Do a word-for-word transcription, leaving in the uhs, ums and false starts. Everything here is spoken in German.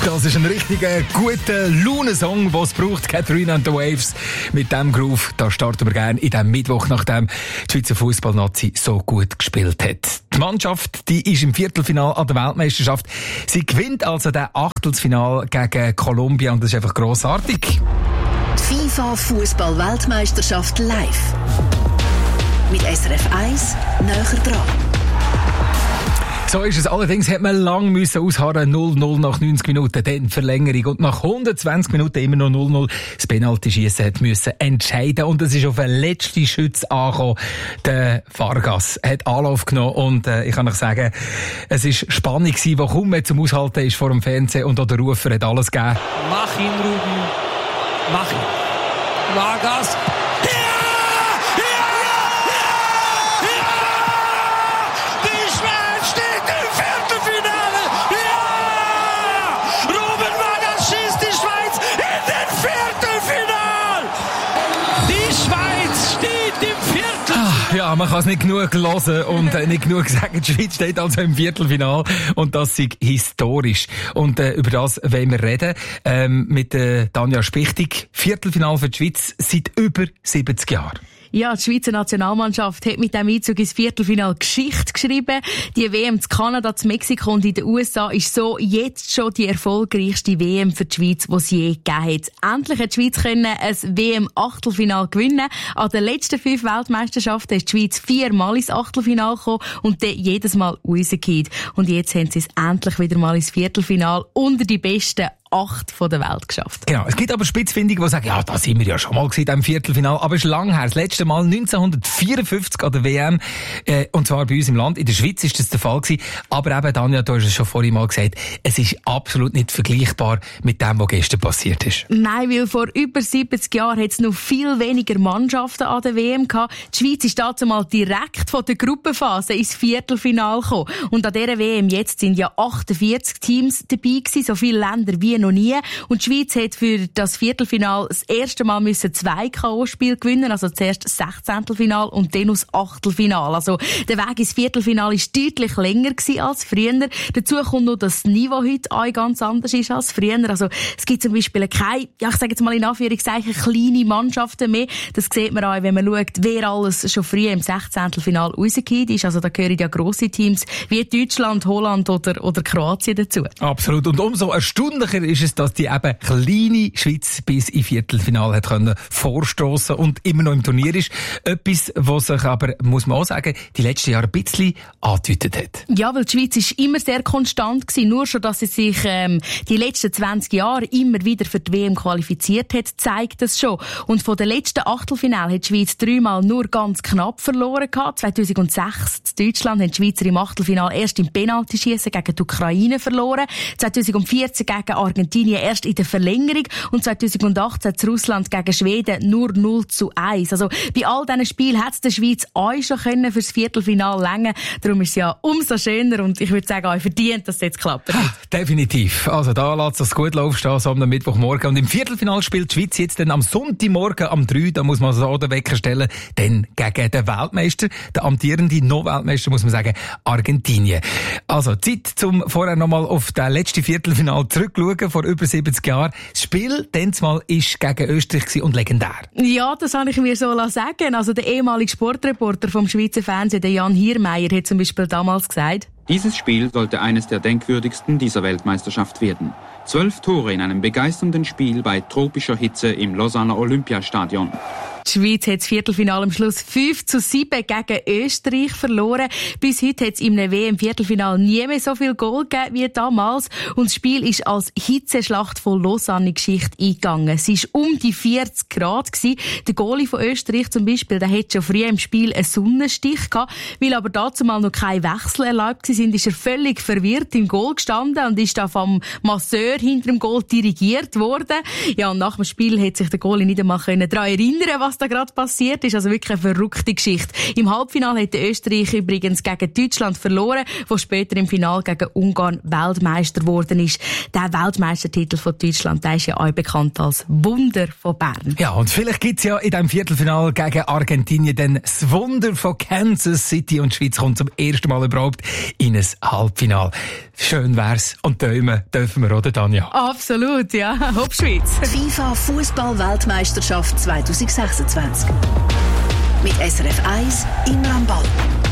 Das ist ein richtiger guter Laune-Song, den es braucht. Katharina and the Waves. Mit diesem Groove, da starten wir gerne in diesem Mittwoch, nachdem die Schweizer Fußballnazi so gut gespielt hat. Die Mannschaft, die ist im Viertelfinale an der Weltmeisterschaft. Sie gewinnt also das Achtelfinale gegen Kolumbien und das ist einfach grossartig. Die FIFA-Fußball-Weltmeisterschaft live. Mit S R F eins näher dran. So ist es. Allerdings hat man lang müssen ausharren. null null nach neunzig Minuten, dann Verlängerung. Und nach hundertzwanzig Minuten immer noch null null. Das Penalty-Schiessen hat müssen entscheiden. Und es ist auf den letzten Schütz angekommen. Der Vargas hat Anlauf genommen. Und äh, ich kann euch sagen, es war Spannung gewesen, die kaum mehr zum Aushalten ist vor dem Fernsehen. Und auch der Rufer hat alles gegeben. Mach ihn, Ruben. Mach ihn. Vargas. Ja, man kann es nicht genug hören und äh, nicht genug sagen. Die Schweiz steht also im Viertelfinale und das ist historisch. Und äh, über das wollen wir reden ähm, mit äh, Tanja Spichtig. Viertelfinale für die Schweiz seit über siebzig Jahren. Ja, die Schweizer Nationalmannschaft hat mit dem Einzug ins Viertelfinale Geschichte geschrieben. Die W M in Kanada, in Mexiko und in den U S A ist so jetzt schon die erfolgreichste W M für die Schweiz, die es je gegeben hat. Endlich hat die Schweiz können ein W M-Achtelfinale gewinnen. An den letzten fünf Weltmeisterschaften ist die Schweiz viermal ins Achtelfinale gekommen und dann jedes Mal rausgekommen. Und jetzt haben sie es endlich wieder mal ins Viertelfinale unter die besten acht von der Welt geschafft. Genau. Es gibt aber Spitzfindige, die sagen, ja, da sind wir ja schon mal gewesen, im Viertelfinale. Aber es ist lang her. Das letzte Mal neunzehnhundertvierundfünfzig an der W M. Äh, und zwar bei uns im Land. In der Schweiz ist das der Fall gewesen. Aber eben, Tanja, du hast es schon vorhin mal gesagt, es ist absolut nicht vergleichbar mit dem, was gestern passiert ist. Nein, weil vor über siebzig Jahren hat es noch viel weniger Mannschaften an der W M gehabt. Die Schweiz ist dazu mal direkt von der Gruppenphase ins Viertelfinale gekommen. Und an dieser W M jetzt sind ja achtundvierzig Teams dabei gewesen, so viele Länder wie noch nie. Und die Schweiz hat für das Viertelfinale das erste Mal müssen zwei K O-Spiele gewinnen, also zuerst das Sechzehntelfinale und dann das Achtelfinale. Also der Weg ins Viertelfinale ist deutlich länger gewesen als früher. Dazu kommt noch, dass das Niveau heute auch ganz anders ist als früher. Also es gibt zum Beispiel keine, ja ich sage jetzt mal in Anführungszeichen, kleine Mannschaften mehr. Das sieht man auch, wenn man schaut, wer alles schon früh im Sechzehntelfinale rausgekommen ist. Also da gehören ja grosse Teams wie Deutschland, Holland oder, oder Kroatien dazu. Absolut. Und umso erstaunlicher ist es, dass die eben kleine Schweiz bis im Viertelfinale hat können vorstoßen und immer noch im Turnier ist. Etwas, was sich aber, muss man auch sagen, die letzten Jahre ein bisschen angedeutet hat. Ja, weil die Schweiz ist immer sehr konstant gewesen. Nur schon, dass sie sich ähm, die letzten zwanzig Jahre immer wieder für die W M qualifiziert hat, zeigt das schon. Und von den letzten Achtelfinale hat die Schweiz dreimal nur ganz knapp verloren gehabt. zweitausendsechs in Deutschland haben die Schweizer im Achtelfinale erst im Penaltyschiessen gegen die Ukraine verloren. zweitausendvierzehn gegen Argentinien erst in der Verlängerung und zweitausendachtzehn zu Russland gegen Schweden nur null zu eins. Also bei all diesen Spielen hat es der Schweiz auch schon können fürs Viertelfinale länger. Darum ist es ja umso schöner und ich würde sagen, auch verdient, dass es jetzt klappt. Ha, definitiv. Also da lässt es gut laufen, so am Mittwochmorgen. Und im Viertelfinale spielt die Schweiz jetzt dann am Sonntagmorgen um drei, da muss man so den Wecker stellen, dann gegen den Weltmeister, der amtierende No-Weltmeister, muss man sagen, Argentinien. Also Zeit, zum vorher nochmal auf das letzte Viertelfinale zurückschauen, vor über siebzig Jahren. Das Spiel, dann mal, ist gegen Österreich und legendär. Ja, das habe ich mir so sagen. Also der ehemalige Sportreporter vom Schweizer Fernsehen, der Jan Hiermeier, hat zum Beispiel damals gesagt: Dieses Spiel sollte eines der denkwürdigsten dieser Weltmeisterschaft werden. Zwölf Tore in einem begeisternden Spiel bei tropischer Hitze im Lausanner Olympiastadion. Die Schweiz hat das Viertelfinale am Schluss fünf zu sieben gegen Österreich verloren. Bis heute hat es im W M-Viertelfinale nie mehr so viel Goal gegeben wie damals. Und das Spiel ist als Hitzeschlacht von Lausanne in Geschichte eingegangen. Es war um die vierzig Grad gewesen. Der Goalie von Österreich zum Beispiel, der hat schon früh im Spiel einen Sonnenstich gehabt. Weil aber dazu mal noch kein Wechsel erlaubt waren, ist er völlig verwirrt im Goal gestanden und ist da vom Masseur hinter dem Goal dirigiert worden. Ja, und nach dem Spiel hat sich der Goalie nicht einmal daran erinnern, was da gerade passiert ist. Also wirklich eine verrückte Geschichte. Im Halbfinale hat Österreich übrigens gegen Deutschland verloren, wo später im Finale gegen Ungarn Weltmeister geworden ist. Der Weltmeistertitel von Deutschland, der ist ja auch bekannt als Wunder von Bern. Ja, und vielleicht gibt's ja in diesem Viertelfinale gegen Argentinien dann das Wunder von Kansas City und die Schweiz kommt zum ersten Mal überhaupt in ein Halbfinale. schön wär's. Und träumen dürfen wir, oder Tanja? Absolut, ja. Hopp Schweiz. FIFA Fußball-Weltmeisterschaft zwanzig sechsundzwanzig. Mit S R F eins immer am Ball.